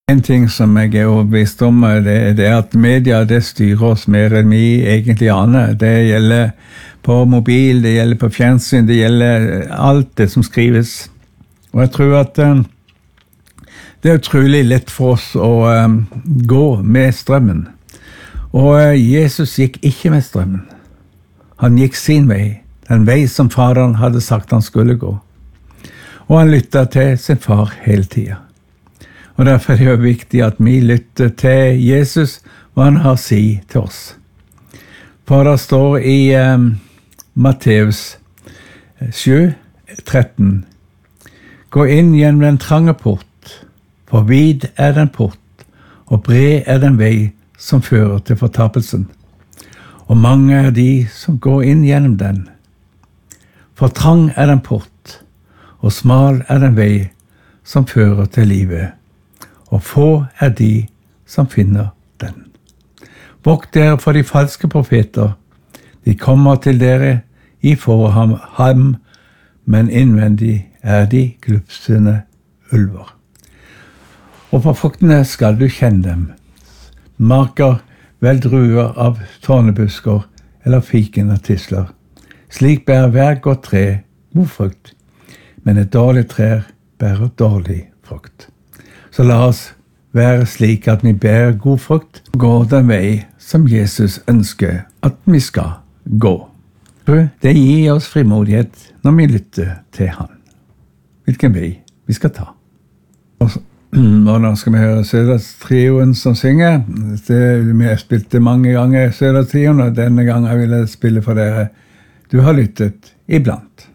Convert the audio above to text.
En ting som jeg overbevist om, det at media det styrer oss mer enn vi egentlig aner. Det gjelder på mobil, det gjelder på fjernsyn, det gjelder alt det som skrives. Og jeg tror at det er utrolig lett for oss å gå med strømmen. Og Jesus gikk ikke med strømmen. Han gikk sin vei, den vei som faderen hadde sagt han skulle gå. Og han lyttet til sin far hele tiden. Og derfor er det jo viktig at vi lytter til Jesus, hva han har å si til oss. For det står i Matteus 7:13: Gå inn gjennom den trange port, for vid er den port, og bred er den vei som fører til fortapelsen. Og mange er de som går inn gjennom den. For trang er den port, og smal er den vei som fører til livet. Og få er de som finner den. Vokt dere for de falske profeter. De kommer til dere i forham, men innvendig er de glupsende ulver. Og på fruktene skal du kjenne dem. Marker vel druer av tornebusker eller fiken av tisler. Slik bærer hver godt tre god frukt, men et dårlig tre bærer dårlig frukt. Så la oss være slik at vi bærer god frukt og går den vei som Jesus ønsker at vi skal gå. Det gir oss frimodighet når vi lytter til han. Hvilken vei vi skal ta. Og nå skal vi høre Sødertrioen som synger. Vi har spilt det mange ganger, Sødertrioen, og denne gangen vil jeg spille for dere. Du har lyttet iblant.